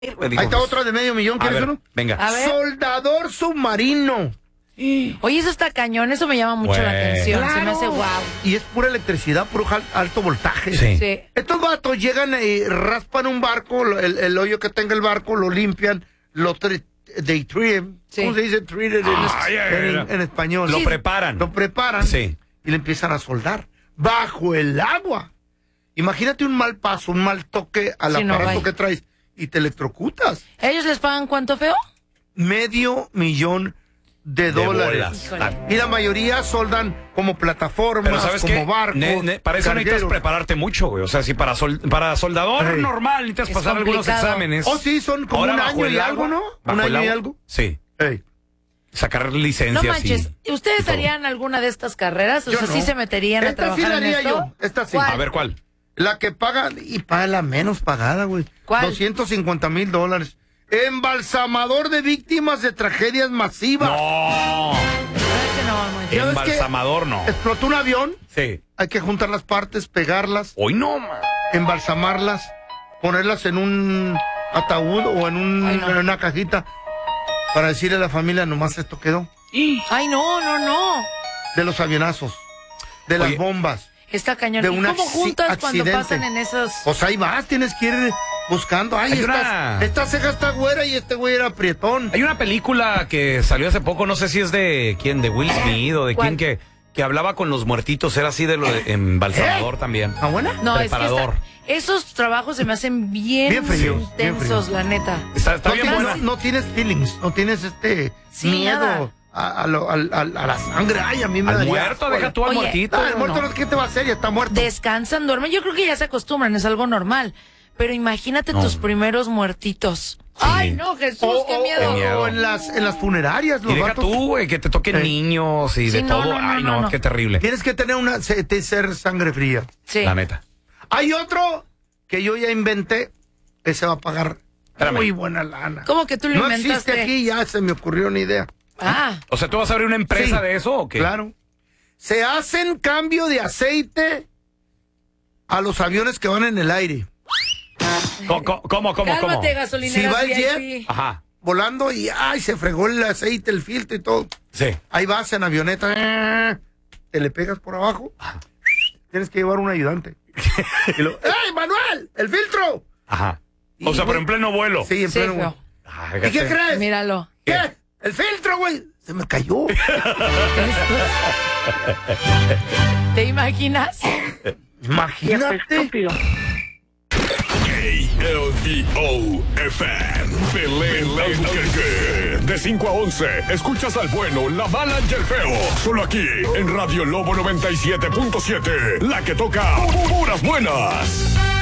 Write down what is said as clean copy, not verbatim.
Ahí está otra de $500,000, ¿quieres uno? Venga. A ver. Soldador submarino. Oye, eso está cañón, eso me llama mucho la atención. Se me hace guau. Y es pura electricidad, puro alto voltaje. Sí. Estos vatos llegan y raspan un barco, el hoyo que tenga el barco, lo limpian, they treat, ¿cómo se dice? Treated en español. Lo preparan. Lo preparan y le empiezan a soldar bajo el agua. Imagínate un mal paso, un mal toque al aparato que traes y te electrocutas. ¿Ellos les pagan cuánto, feo? $500,000 y la mayoría soldan como plataformas, ¿sabes como qué? barcos. Para eso necesitas prepararte mucho, güey. O sea, si para soldador normal necesitas pasar algunos exámenes. Sí, son como un año y algo, ¿no? Un año y algo. Sí. Sacar licencias. No manches, ¿ustedes harían alguna de estas carreras? O sea, ¿sí se meterían a trabajar en esto? Esta sí. A ver, ¿cuál? La que paga, y paga la menos pagada, güey. ¿Cuál? $250,000. Embalsamador de víctimas de tragedias masivas. No. Embalsamador, no. Explotó un avión. Sí. Hay que juntar las partes, pegarlas. Hoy no, man. Embalsamarlas, ponerlas en un ataúd o en una cajita para decirle a la familia, nomás esto quedó. Ay, no. De los avionazos, de las bombas. Está cañón. De ¿Y cómo juntas cuando pasan en esos...? Pues ahí vas, tienes que ir buscando. Ay, esta ceja está güera y este güey era prietón. Hay una película que salió hace poco, no sé si es de quién, de Will Smith o de quién, que hablaba con los muertitos, era así de lo de embalsamador también. ¿Ah, buena? No, preparador. es que esos trabajos se me hacen bien fríos, intensos, la neta. Está bien buena. No tienes feelings, no tienes miedo a la sangre. Ay, a mí me al daría muerto, asco. deja tú al muertito. El muerto no, ¿qué te va a hacer? Ya está muerto. Descansan, duermen. Yo creo que ya se acostumbran, es algo normal. Pero imagínate tus primeros muertitos. Sí. Ay, no, Jesús, qué miedo. O en las funerarias, los y deja vatos. tú, güey, que te toquen niños y de todo. Ay, no, qué terrible. Tienes que tener ser sangre fría. Sí. La neta. Hay otro que yo ya inventé que se va a pagar muy buena lana. ¿Cómo que tú lo inventaste? No existe aquí, ya se me ocurrió una idea. O sea, ¿tú vas a abrir una empresa de eso o qué? Claro. Se hacen cambio de aceite a los aviones que van en el aire. ¿Cómo? Cálmate, gasolinera. Si va el jet volando y se fregó el aceite, el filtro y todo. Sí. Ahí vas en avioneta, te le pegas por abajo. Tienes que llevar un ayudante. ¡Ey, Manuel! ¡El filtro! Ajá. O sea, pero en pleno vuelo. Sí, en pleno vuelo. ¿Y qué crees? Míralo. ¿Qué? ¡El filtro, güey! Se me cayó. ¿Te imaginas? Imagínate. KLVO-FM Belén. De 5 a 11, escuchas al bueno, la mala y el feo. Solo aquí, en Radio Lobo 97.7. La que toca puras buenas.